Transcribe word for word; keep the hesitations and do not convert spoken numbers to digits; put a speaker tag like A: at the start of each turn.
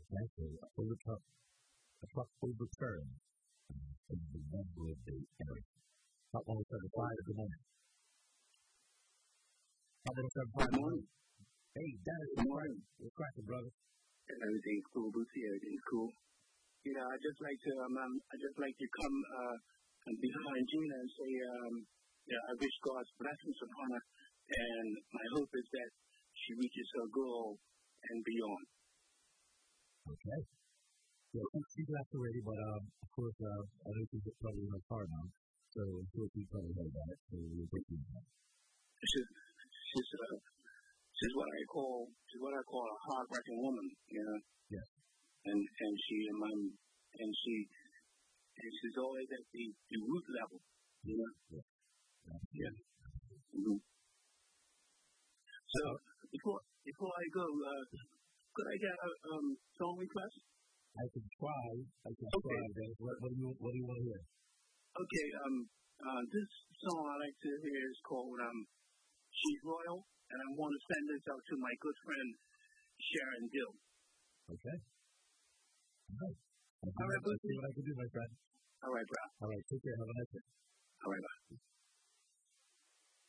A: Actually, overtook a truck overturned uh, in the Glenwood area. Hot one oh seven point five, good morning. Hot one oh seven point five, good morning. Hey, Dennis, good morning. What's cracking, brother?
B: Everything's cool, Boosie. Everything's cool. You know, I just like to, um, um I just like to come uh, behind Gina and say, um, yeah, I wish God's blessings upon her, and my hope is that she reaches her goal and beyond.
A: Okay. Yeah, she's left already, but um, of course, uh, I know she's probably in her car now, so of course she's probably heard about it, so we'll get you that.
B: She's, she's, uh, she's what I call, she's what I call a hard-working woman, you know.
A: Yes.
B: And and she um, and she and she's always at the, the root level, you know.
A: Yeah. Yeah.
B: Yeah. Mm-hmm. So before before I go, uh, could I get a um, song request?
A: I can try. I can
B: okay.
A: try. Dennis. What, what do you What do you want to hear?
B: Okay. Um. Uh. This song I like to hear is called um. She's Royal, and I want to send this out to my good friend Sharon Dill.
A: Okay. All right.
B: All right,
A: Let's see what I can do, my friend.
B: All right, bro.
A: All right. Take care. Have a nice day.
B: All right, bye.